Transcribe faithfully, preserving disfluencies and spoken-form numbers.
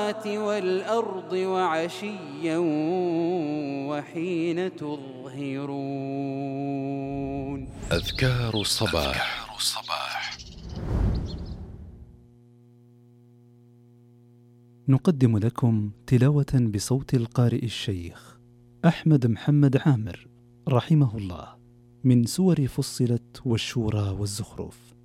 والأرض وعشيا وحين تظهرون. أذكار الصباح. نقدم لكم تلاوة بصوت القارئ الشيخ أحمد محمد عامر رحمه الله من سور فصلت والشورى والزخرف.